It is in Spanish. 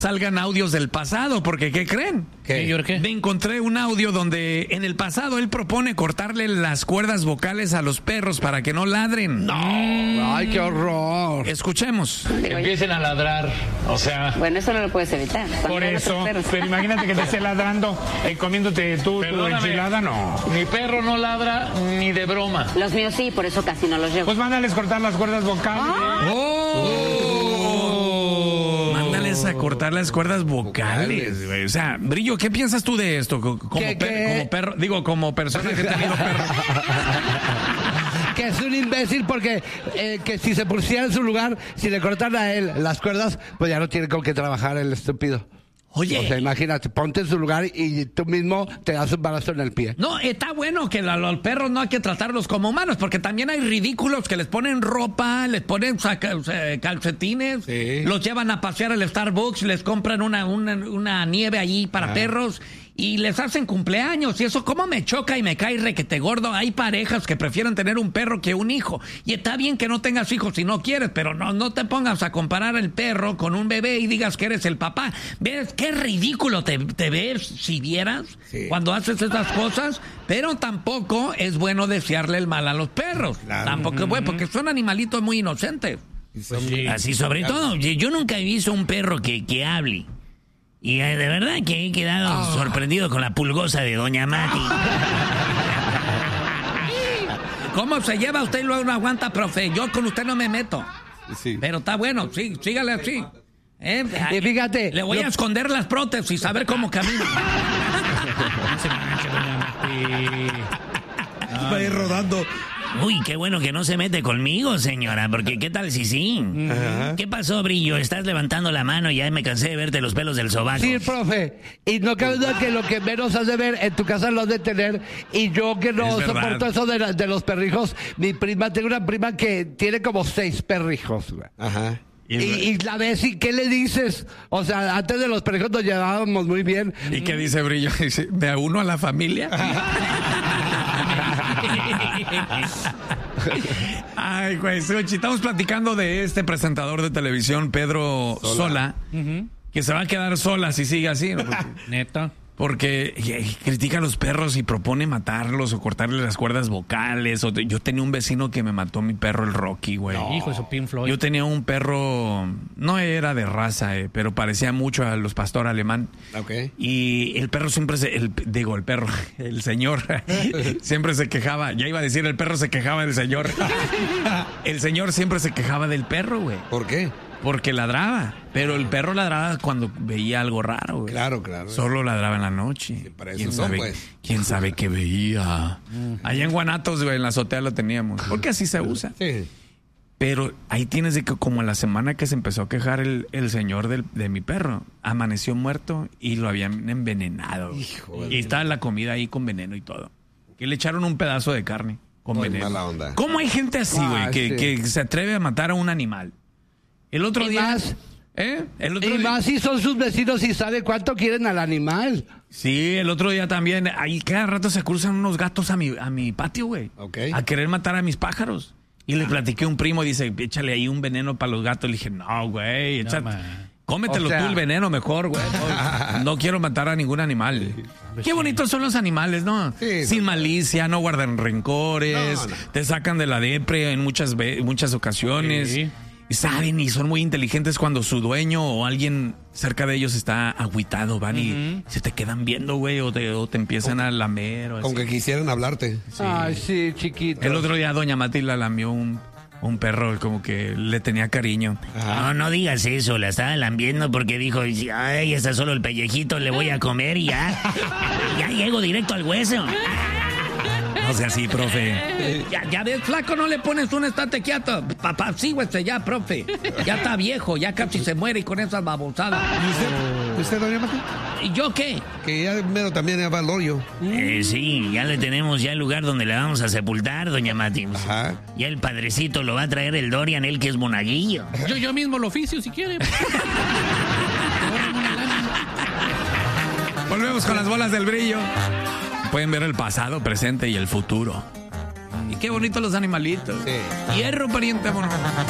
salgan audios del pasado, porque ¿qué creen? ¿Qué? Me encontré un audio donde en el pasado él propone cortarle las cuerdas vocales a los perros para que no ladren. ¡No! ¡Ay, qué horror! Escuchemos. Empiecen a ladrar, o sea... Bueno, eso no lo puedes evitar. Por eso, pero imagínate que te esté ladrando, comiéndote tu enchilada, no. Mi perro no ladra ni de broma. Los míos sí, por eso casi no los llevo. Pues mándales cortar las cuerdas vocales. Mándales a cortar las cuerdas vocales, güey. O sea, Brillo, ¿qué piensas tú de esto? Como perro, digo, como persona que ha tenido perro. Que es un imbécil porque que si se pusiera en su lugar, si le cortan a él las cuerdas, pues ya no tiene con qué trabajar el estúpido. Oye. O sea, imagínate, ponte en su lugar y tú mismo te das un balazo en el pie. No, está bueno que los perros no hay que tratarlos como humanos, porque también hay ridículos que les ponen ropa, les ponen calcetines, sí. Los llevan a pasear al Starbucks, les compran una nieve allí para perros y les hacen cumpleaños. Y eso, ¿cómo me choca y me cae requete gordo? Hay parejas que prefieren tener un perro que un hijo. Y está bien que no tengas hijos si no quieres, pero no te pongas a comparar el perro con un bebé y digas que eres el papá. ¿Ves qué ridículo te ves si vieras cuando haces esas cosas? Pero tampoco es bueno desearle el mal a los perros. Claro. Tampoco es bueno, porque son animalitos muy inocentes. Sí. Así sobre todo, yo nunca he visto un perro que hable. Y de verdad que he quedado sorprendido con la pulgosa de Doña Mati. ¿Cómo se lleva usted y luego no aguanta, profe? Yo con usted no me meto. Sí. Pero está bueno, sí, sígale así. Y fíjate, le voy a esconder las prótesis, a ver cómo camina. Va a ir rodando. Uy, qué bueno que no se mete conmigo, señora, porque ¿qué tal si sí? Ajá. ¿Qué pasó, Brillo? Estás levantando la mano y ya me cansé de verte los pelos del sobaco. Sí, profe, y no cabe duda que lo que menos has de ver en tu casa lo has de tener, y yo que no soporto eso de los perrijos, tengo una prima que tiene como 6 perrijos, güey. Ajá. Y la ves y ¿qué le dices? O sea, antes de los perrijos nos llevábamos muy bien. ¿Y qué dice Brillo? Dice, ¿me uno a la familia? Ay, güey, estamos platicando de este presentador de televisión, Pedro Sola, que se va a quedar sola si sigue así, ¿no? Neta. Porque critica a los perros y propone matarlos o cortarle las cuerdas vocales. Yo tenía un vecino que me mató a mi perro, el Rocky, güey. No. Hijo de su Pink Floyd. Yo tenía un perro, no era de raza, pero parecía mucho a los pastor alemán. Okay. Y el perro siempre el señor siempre se quejaba. Ya iba a decir, el perro se quejaba del señor. El señor siempre se quejaba del perro, güey. ¿Por qué? Porque ladraba, pero el perro ladraba cuando veía algo raro, güey. Claro. Solo ladraba en la noche. Sí, para eso ¿Quién sabe qué veía? Allá en Guanatos, güey, en la azotea lo teníamos. Porque así se usa. Sí. Pero ahí tienes de que como la semana que se empezó a quejar el señor de mi perro, amaneció muerto y lo habían envenenado. Y estaba la comida ahí con veneno y todo. Que le echaron un pedazo de carne con veneno. Mala onda. ¿Cómo hay gente así, güey, que se atreve a matar a un animal? El otro día... Más si son sus vecinos y sabe cuánto quieren al animal. Sí, el otro día también. Ahí cada rato se cruzan unos gatos a mi patio, güey. Okay. A querer matar a mis pájaros. Y le platiqué a un primo, dice, échale ahí un veneno para los gatos. Le dije, no, güey, cómetelo tú el veneno mejor, güey. No quiero matar a ningún animal. Qué bonitos son los animales, ¿no? Sí, sin malicia, no guardan rencores, te sacan de la depre en muchas ocasiones. Sí. Y saben y son muy inteligentes cuando su dueño o alguien cerca de ellos está agüitado, van y se te quedan viendo, güey, o te empiezan a lamer. Como que quisieran hablarte. Sí. Ay, sí, chiquito. El otro día doña Mati la lamió un perro, como que le tenía cariño. Ajá. No digas eso, la estaba lambiendo porque dijo, ay, está solo el pellejito, le voy a comer y ya llego directo al hueso. No sea así, profe. Ya ves, flaco, no le pones un estate quieto. Papá, sí, güey, ya, profe. Ya está viejo, ya casi se muere y con esas babosadas. ¿Y usted, doña Mati? ¿Y yo qué? Que ya mero también va al hoyo. Sí, ya le tenemos ya el lugar donde la vamos a sepultar, doña Mati. Ajá. Ya el padrecito lo va a traer el Dorian, él que es monaguillo. Yo mismo lo oficio, si quiere. Volvemos con las bolas del Brillo. Pueden ver el pasado, presente y el futuro. Y qué bonitos los animalitos. Sí. Hierro, pariente, amor.